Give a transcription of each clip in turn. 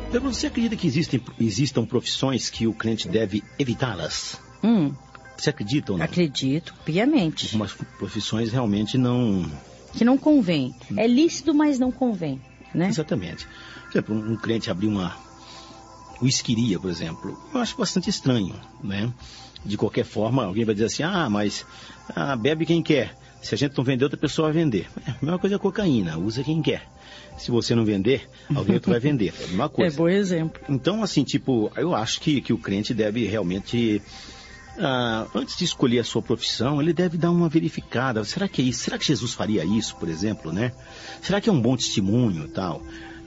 Débora, você acredita que existam profissões que o crente deve evitá-las? Você acredita ou não? Acredito, piamente. Algumas profissões realmente não... Que não convém. É lícito, mas não convém, né? Exatamente. Por exemplo, um crente abrir uma whiskeria, por exemplo, eu acho bastante estranho, né? De qualquer forma, alguém vai dizer assim, mas bebe quem quer. Se a gente não vender, outra pessoa vai vender. A mesma coisa é a cocaína, usa quem quer. Se você não vender, alguém outro vai vender. É a mesma coisa. É bom exemplo. Então, assim, eu acho que o crente deve realmente, antes de escolher a sua profissão, ele deve dar uma verificada. Será que é isso? Será que Jesus faria isso, por exemplo, né? Será que é um bom testemunho e tal?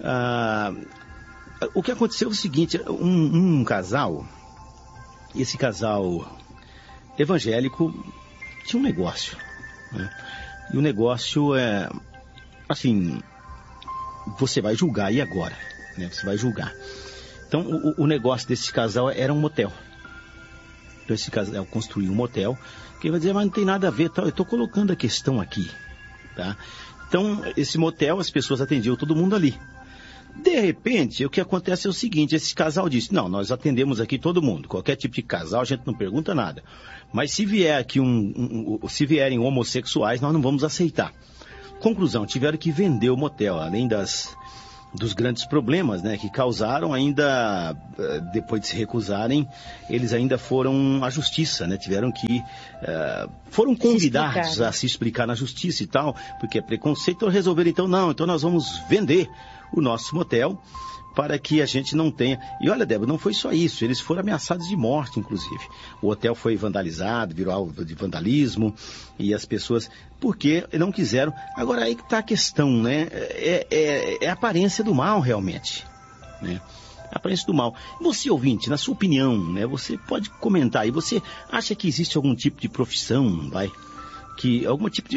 O que aconteceu é o seguinte, um casal, esse casal evangélico tinha um negócio, né? E o negócio é, assim, você vai julgar, e agora? Né? Você vai julgar. Então, o negócio desse casal era um motel. Então, esse casal construiu um motel, que vai dizer, mas não tem nada a ver, tal. Eu estou colocando a questão aqui, tá? Então, esse motel, as pessoas atendiam todo mundo ali. De repente, o que acontece é o seguinte, esse casal disse, não, nós atendemos aqui todo mundo, qualquer tipo de casal, a gente não pergunta nada. Mas se vier aqui se vierem homossexuais, nós não vamos aceitar. Conclusão, tiveram que vender o motel, além dos grandes problemas, né, que causaram, ainda, depois de se recusarem, eles ainda foram à justiça, né, foram convidados a se explicar na justiça e tal, porque é preconceito, então resolveram, então nós vamos vender o nosso motel para que a gente não tenha... E olha, Débora, não foi só isso, eles foram ameaçados de morte, inclusive. O hotel foi vandalizado, virou alvo de vandalismo, e as pessoas... Porque não quiseram... Agora, aí que está a questão, né? É a aparência do mal, realmente, né? A aparência do mal. Você, ouvinte, na sua opinião, né? Você pode comentar aí, você acha que existe algum tipo de profissão, algum tipo de...